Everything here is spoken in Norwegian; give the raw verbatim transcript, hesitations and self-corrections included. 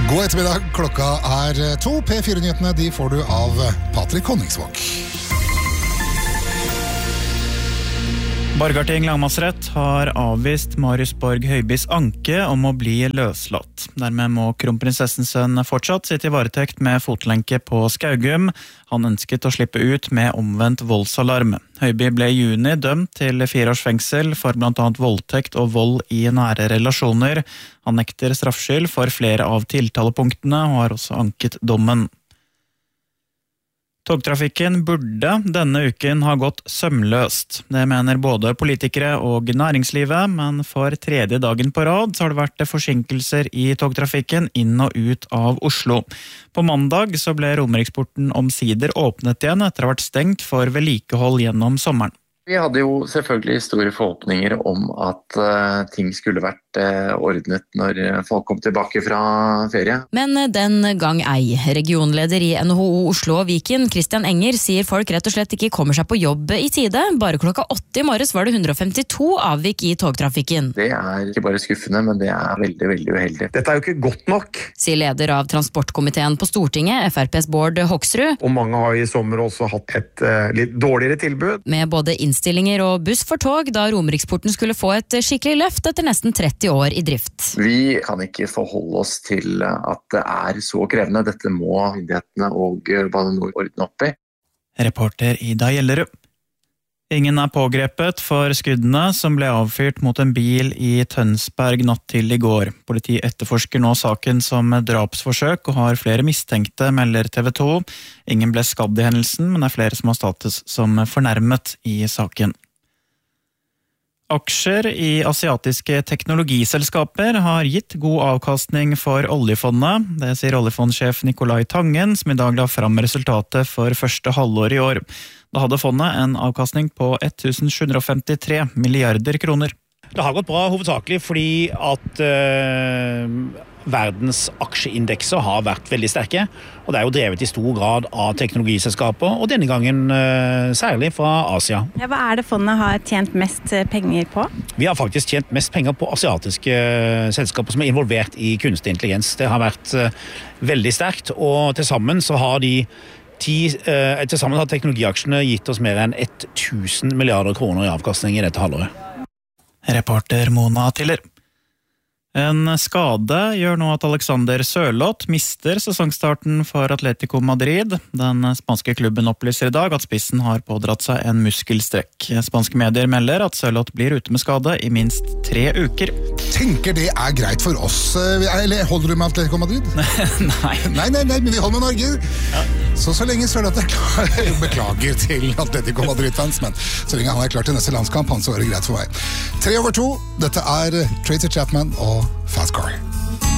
God ettermiddag, klokka er to. P fire-nyhetene de får du av Patrick Honningsvåg. Borgarting lagmannsrett har avvist Marius Borg Høibys anke om å bli løslatt. Dermed må kronprinsessens sønn fortsatt sitte i varetekt med fotlenke på Skaugum. Han ønsket å slippe ut med omvendt voldsalarm. Høiby ble i juni dømt til fire års fengsel for blant annet voldtekt og vold i nære relasjoner. Han nekter straffskyld for flere av tiltalepunktene og har også anket dommen. Togtrafikken burde denne uken ha gått sømløst. Det mener både politikere og næringslivet, men for tredje dagen på rad så har det vært forsinkelser i togtrafikken inn og ut av Oslo. På mandag så ble Romeriksporten omsider åpnet igjen etter å ha vært stengt for vedlikehold gjennom sommeren. Vi hadde jo selvfølgelig store forhåpninger om at uh, ting skulle vært uh, ordnet når folk kom tilbake fra ferie. Men den gang ei. Regionleder i N H O Oslo og Viken, Christian Enger, sier folk rett og slett ikke kommer seg på jobb i tide. Bare klokka åtte i morges var det hundre og femtito avvik i togtrafikken. Det er ikke bare skuffende, men det er veldig, veldig uheldig. Dette er jo ikke godt nok, sier leder av transportkomiteen på Stortinget, F R P's Bård Hoksrud. Og mange har i sommer også hatt et uh, litt dårligere tilbud. Med både innstillinger og buss for tog, da Romeriksporten skulle få et skikkelig løft etter nesten tretti år i drift. Vi kan ikke forholde oss til at det er så krevende. Dette må myndighetene og Bane Nor ordne opp i. Reporter Ida Gjellerud. Ingen er pågrepet for skuddene som ble avfyrt mot en bil i Tønsberg natt til i går. Politiet etterforsker nå saken som drapsforsøk og har flere mistenkte, melder T V to. Ingen ble skadd i hendelsen, men det er flere som har status som fornærmet i saken. Aksjer i asiatiske teknologiselskaper har gitt god avkastning for oljefondet. Det sier oljefondsjef Nicolai Tangen, som i dag la fram resultatet for første halvår i år. Da hadde fondet en avkastning på tusen sju hundre og femtitre milliarder kroner. Det har gått bra hovedsakelig fordi at øh, verdens aksjeindekser har vært veldig sterke, og det er jo drevet i stor grad av teknologiselskaper, og denne gangen øh, særlig fra Asia. Ja, hva er det fondet har tjent mest penger på? Vi har faktisk tjent mest penger på asiatiske selskaper som er involvert i kunstig intelligens. Det har vært øh, veldig sterkt, og til sammen så har de ti, øh, til sammen har teknologiaksjene gitt oss mer enn tusen milliarder kroner i avkastning i dette halvåret. Reporter Mona Tiller. En skade gjør nå at Alexander Sørloth mister sesongstarten for Atletico Madrid. Den spanske klubben opplyser i dag at spissen har pådratt seg en muskelstrekk. Spanske medier melder at Sørloth blir ute med skade i minst tre uker. Tenker det er greit for oss, eller holder du med Atletico Madrid? Nei. Nei, nei, nei, men vi holder med Norge. Ja. Så så lenge Sørloth er klar, beklager til Atletico Madrid-fans, men så lenge han er klar til neste landskamp, han så er det greit for meg. Tre over to, dette er Tracy Chapman og Fast Car.